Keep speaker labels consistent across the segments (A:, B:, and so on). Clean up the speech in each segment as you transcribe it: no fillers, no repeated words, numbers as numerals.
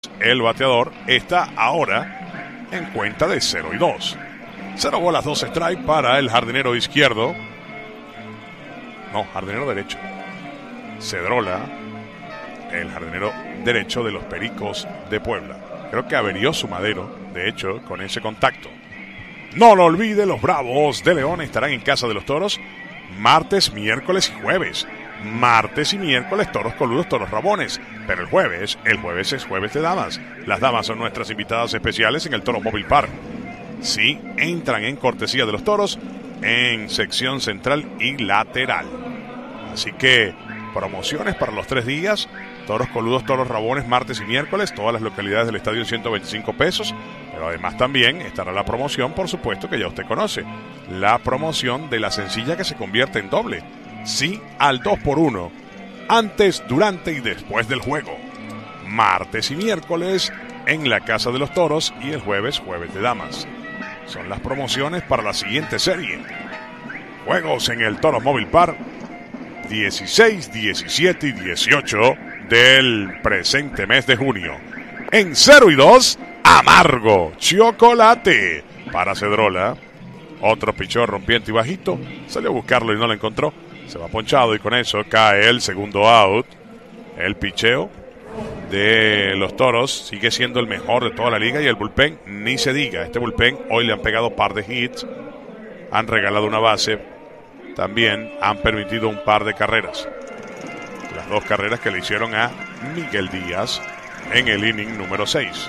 A: El bateador está ahora en cuenta de 0-2. 0 bolas, 2 strike para el jardinero izquierdo. No, jardinero derecho. Cedrola, el jardinero derecho de los Pericos de Puebla. Creo que averió su madero, de hecho, con ese contacto. No lo olvide, los Bravos de León estarán en casa de los Toros martes, miércoles y jueves. Martes y miércoles, toros coludos, toros rabones. Pero el jueves es jueves de damas. Las damas son nuestras invitadas especiales en el Toro Mobile Park. Sí, entran en cortesía de los toros en sección central y lateral. Así que promociones para los 3 días. Toros coludos, toros rabones, martes y miércoles. Todas las localidades del estadio, 125 pesos. Pero además también estará la promoción, por supuesto, que ya usted conoce. La promoción de la sencilla que se convierte en doble. Sí al 2x1, antes, durante y después del juego. Martes y miércoles en la Casa de los Toros y el jueves, jueves de damas. Son las promociones para la siguiente serie. Juegos en el Toro Mobile Park 16, 17 y 18 del presente mes de junio. En 0-2, amargo chocolate para Cedrola. Otro pichón rompiente y bajito. Salió a buscarlo y no lo encontró. Se va ponchado y con eso cae el segundo out. El picheo de los Toros sigue siendo el mejor de toda la liga y el bullpen ni se diga. Este bullpen hoy le han pegado par de hits, han regalado una base, también han permitido un par de carreras. Las 2 carreras que le hicieron a Miguel Díaz en el inning número 6.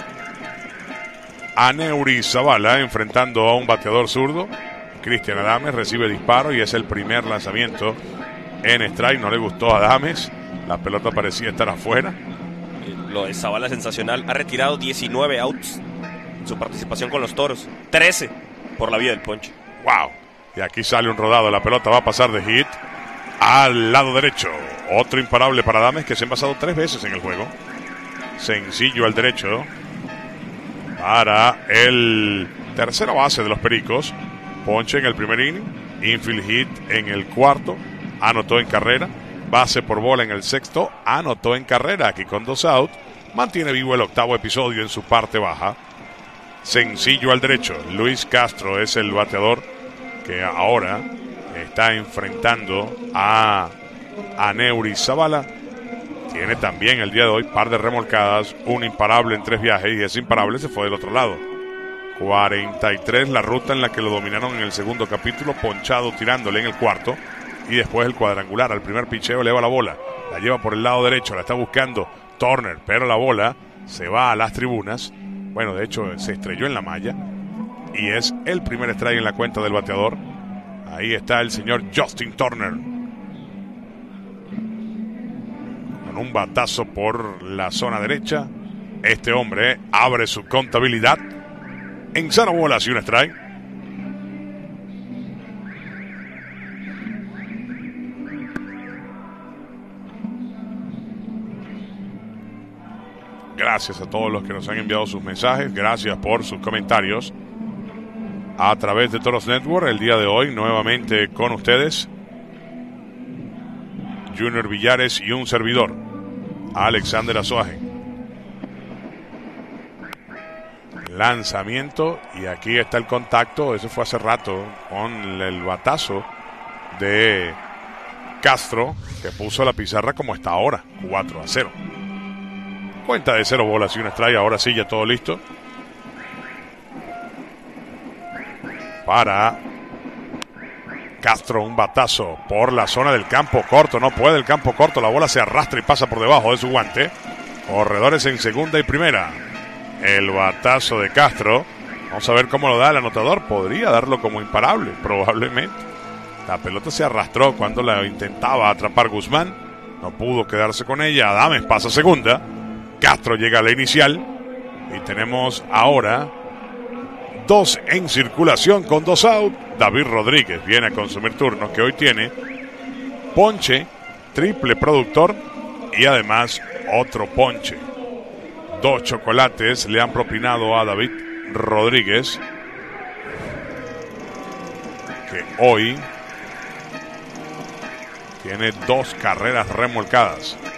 A: Aneuri Zavala enfrentando a un bateador zurdo. Cristian Adames recibe disparo y es el primer lanzamiento en strike. No le gustó a Adames, la pelota parecía estar afuera.
B: Lo de Zavala sensacional. Ha retirado 19 outs en su participación con los Toros, 13 por la vía del ponche.
A: Wow, y aquí sale un rodado, la pelota va a pasar de hit al lado derecho. Otro imparable para Adames, que se ha envasado 3 veces en el juego. Sencillo al derecho para el tercera base de los Pericos. Ponche en el primer inning, infield hit en el cuarto, anotó en carrera, base por bola en el sexto, anotó en carrera. Aquí con 2 outs, mantiene vivo el octavo episodio en su parte baja. Sencillo al derecho. Luis Castro es el bateador que ahora está enfrentando a Aneuri Zavala. Tiene también el día de hoy par de remolcadas, un imparable en 3 viajes y ese imparable se fue del otro lado. 43 la ruta en la que lo dominaron en el segundo capítulo, ponchado tirándole en el cuarto y después el cuadrangular. Al primer picheo eleva la bola, la lleva por el lado derecho, la está buscando Turner, pero la bola se va a las tribunas. Bueno, de hecho se estrelló en la malla y es el primer strike en la cuenta del bateador. Ahí está el señor Justin Turner con un batazo por la zona derecha. Este hombre abre su contabilidad en 0 bolas y un strike. Gracias a todos los que nos han enviado sus mensajes. Gracias por sus comentarios a través de Toros Network. El día de hoy nuevamente con ustedes Junior Villares y un servidor, Alexander Azuaje. Lanzamiento y aquí está el contacto. Eso fue hace rato con el batazo de Castro, que puso la pizarra como está ahora, 4-0. Cuenta de 0 bolas y un strike. Ahora sí, ya todo listo para Castro. Un batazo por la zona del campo corto, no puede el campo corto, la bola se arrastra y pasa por debajo de su guante. Corredores en segunda y primera. El batazo de Castro, vamos a ver cómo lo da el anotador. Podría darlo como imparable, probablemente. La pelota se arrastró cuando la intentaba atrapar Guzmán, no pudo quedarse con ella. Adames pasa a segunda, Castro llega a la inicial y tenemos ahora 2 en circulación con 2 outs. David Rodríguez viene a consumir turnos, que hoy tiene ponche, triple productor y además otro ponche. 2 chocolates le han propinado a David Rodríguez, que hoy tiene 2 carreras remolcadas.